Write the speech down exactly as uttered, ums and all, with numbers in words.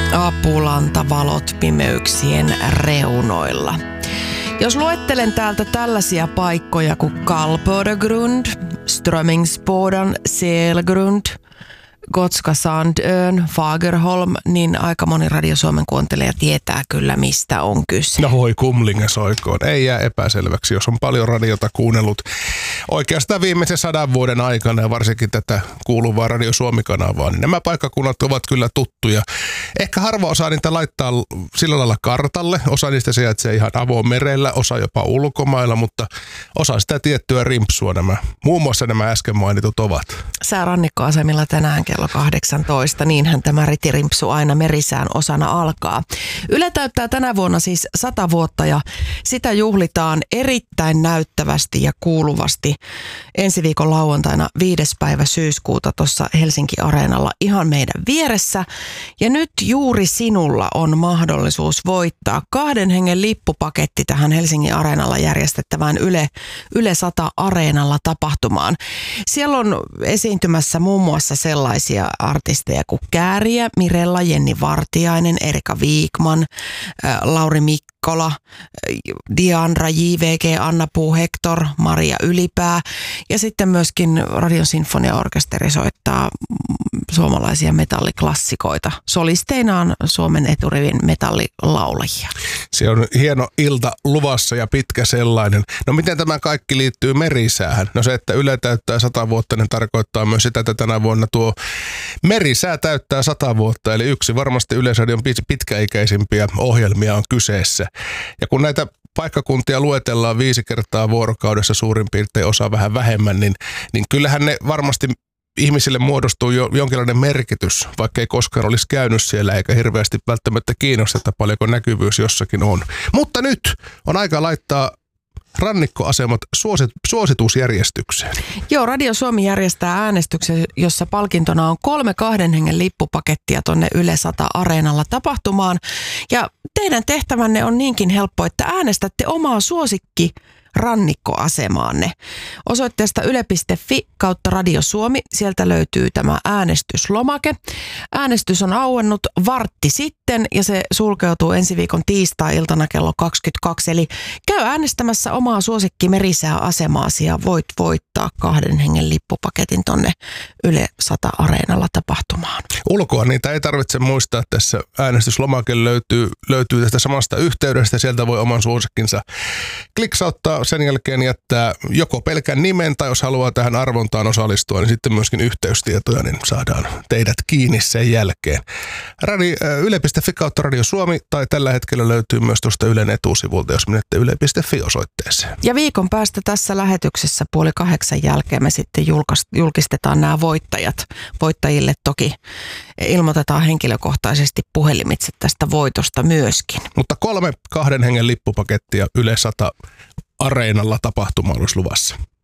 Apulantavalot pimeyksien reunoilla. Jos luettelen täältä tällaisia paikkoja kuin Kalpöregrund, Strömingsbodan Selgrund, Gotska Sandön, Fagerholm, niin aika moni Radio Suomen kuuntelija tietää kyllä, mistä on kyse. No voi kumlinge soikoon. Ei jää epäselväksi, jos on paljon radiota kuunnellut oikeastaan viimeisen sadan vuoden aikana ja varsinkin tätä kuuluvaa Radio Suomi-kanavaa, niin nämä paikkakunnat ovat kyllä tuttuja. Ehkä harva osaa niitä laittaa sillä lailla kartalle. Osa niistä sijaitsee ihan avomerellä, osa jopa ulkomailla, mutta osa sitä tiettyä rimpsua nämä, muun muassa nämä äsken mainitut ovat. Sää rannikkoasemilla tänään kello kahdeksantoista, niinhän tämä ritirimpsu aina merisään osana alkaa. Yle täyttää tänä vuonna siis sata vuotta ja sitä juhlitaan erittäin näyttävästi ja kuuluvasti ensi viikon lauantaina viides päivä syyskuuta tuossa Helsinki-areenalla ihan meidän vieressä. Ja nyt juuri sinulla on mahdollisuus voittaa kahden hengen lippupaketti tähän Helsingin areenalla järjestettävään Yle, Yle sata areenalla tapahtumaan. Siellä on esiintymässä muun muassa sellaisia artisteja kuin Kääriä, Mirella, Jenni Vartiainen, Erika Viikman, Lauri Mikkola, Diandra, J V G, Anna Puu, Hector, Maria Ylipää ja sitten myöskin Radion Sinfoniaorkesteri soittaa suomalaisia metalliklassikoita. Solisteina on Suomen eturivin metallilaulajia. Se on hieno ilta luvassa ja pitkä sellainen. No miten tämä kaikki liittyy merisäähän? No se, että Yle täyttää sata vuotta, niin tarkoittaa myös sitä, että tänä vuonna tuo merisää täyttää sata vuotta. Eli yksi varmasti Yleisradion pitkäikäisimpiä ohjelmia on kyseessä. Ja kun näitä paikkakuntia luetellaan viisi kertaa vuorokaudessa suurin piirtein, osa vähän vähemmän, niin, niin kyllähän ne varmasti ihmisille muodostuu jo jonkinlainen merkitys, vaikka ei koskaan olisi käynyt siellä eikä hirveästi välttämättä kiinnosteta paljonko näkyvyys jossakin on. Mutta nyt on aika laittaa rannikkoasemat suosit, suositusjärjestykseen. Joo, Radio Suomi järjestää äänestyksen, jossa palkintona on kolme kahden hengen lippupakettia tonne Yle sata areenalla tapahtumaan. Ja teidän tehtävänne on niinkin helppo, että äänestätte omaa suosikki rannikkoasemaanne. Osoitteesta yle piste fi kautta Radio Suomi. Sieltä löytyy tämä äänestyslomake. Äänestys on auennut vartti sitten ja se sulkeutuu ensi viikon tiistai-iltana kello kaksikymmentäkaksi. Eli käy äänestämässä omaa suosikki merisääasemaasi ja voit voittaa kahden hengen lippupaketin tonne Yle sata areenalla tapahtumaan. Ulkoa niitä ei tarvitse muistaa. Tässä äänestyslomake löytyy, löytyy tästä samasta yhteydestä. Sieltä voi oman suosikkinsa kliksauttaa. Sen jälkeen jättää joko pelkän nimen tai jos haluaa tähän arvontaan osallistua, niin sitten myöskin yhteystietoja, niin saadaan teidät kiinni sen jälkeen. Radio, yle piste fi kautta Radio Suomi tai tällä hetkellä löytyy myös tuosta Ylen etusivulta, jos menette yle piste fi osoitteeseen. Ja viikon päästä tässä lähetyksessä puoli kahdeksan jälkeen me sitten julkistetaan nämä voittajat. Voittajille toki ilmoitetaan henkilökohtaisesti puhelimitse tästä voitosta myöskin. Mutta kolme kahden hengen lippupakettia Yle sata areenalla tapahtuma olisi luvassa.